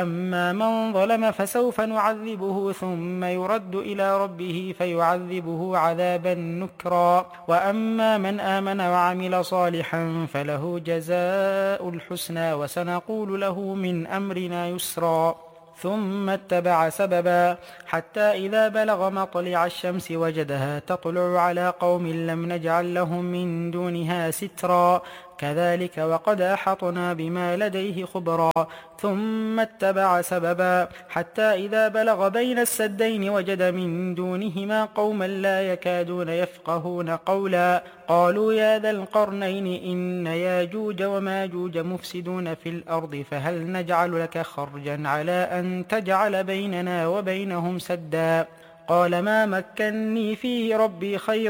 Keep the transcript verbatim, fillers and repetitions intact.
أما من ظلم فسوف نعذبه ثم يرد إلى ربه فيعذبه عذابا نكرا وأما من آمن وعمل صالحا فله جزاء الحسنى وسنقول له من أمرنا يسرا ثم اتبع سببا حتى إذا بلغ مطلع الشمس وجدها تطلع على قوم لم نجعل لهم من دونها سترا كذلك وقد أحطنا بما لديه خبرا ثم اتبع سببا حتى إذا بلغ بين السدين وجد من دونهما قوما لا يكادون يفقهون قولا قالوا يا ذا القرنين إن ياجوج وماجوج مفسدون في الأرض فهل نجعل لك خرجا على أن تجعل بيننا وبينهم سدا قال ما مكني فيه ربي خير